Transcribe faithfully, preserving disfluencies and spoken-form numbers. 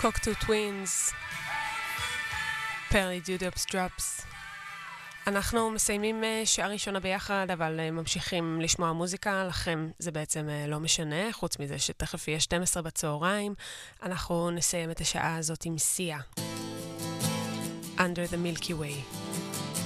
Cocteau Twins, Pearly Dewdrops Drops. אנחנו מסיימים שעה ראשונה ביחד, אבל ממשיכים לשמוע מוזיקה. לכם זה בעצם לא משנה, חוץ מזה שתכף יהיה שתים עשרה בצהריים. אנחנו נסיים את השעה הזאת עם סיה, Under the Milky Way.